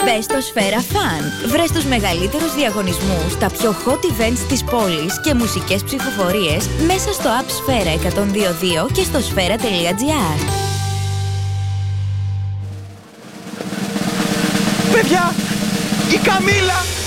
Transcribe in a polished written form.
Μπες στο Σφαίρα Fun. Βρες τους μεγαλύτερους διαγωνισμούς, τα πιο hot events της πόλης και μουσικές ψηφοφορίες μέσα στο app Σφαίρα 102.2 και στο sfera.gr. Παιδιά, η Καμίλα